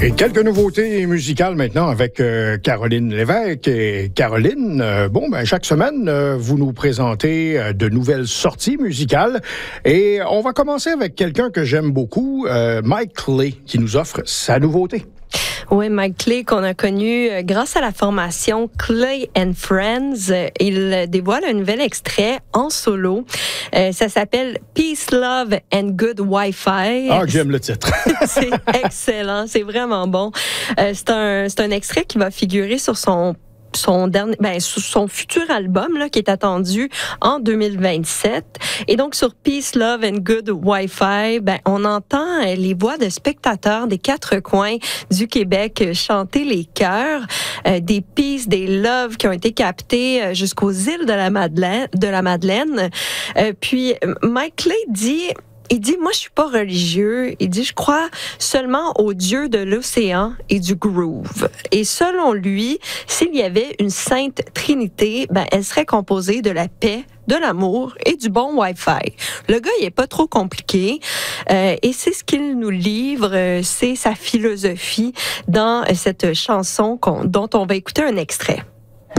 Et quelques nouveautés musicales maintenant avec Caroline Lévesque. Et Caroline, chaque semaine, vous nous présentez de nouvelles sorties musicales. Et on va commencer avec quelqu'un que j'aime beaucoup, Mike Clay, qui nous offre sa nouveauté. Oui, Mike Clay, qu'on a connu grâce à la formation Clay and Friends. Il dévoile un nouvel extrait en solo. Ça s'appelle Peace, Love and Good Wi-Fi. Ah, j'aime le titre. C'est excellent, c'est vraiment bon. C'est un extrait qui va figurer sur son futur album là, qui est attendu en 2027. Et donc, sur Peace, Love and Good Wi-Fi, on entend les voix de spectateurs des quatre coins du Québec chanter les chœurs, des Peace, des Love qui ont été captés jusqu'aux îles de la Madeleine. Puis, Mike Clay dit... Il dit, moi, je suis pas religieux. Il dit, je crois seulement au Dieu de l'océan et du groove. Et selon lui, s'il y avait une sainte trinité, elle serait composée de la paix, de l'amour et du bon Wi-Fi. Le gars, il est pas trop compliqué. Et c'est ce qu'il nous livre, c'est sa philosophie dans cette chanson dont on va écouter un extrait.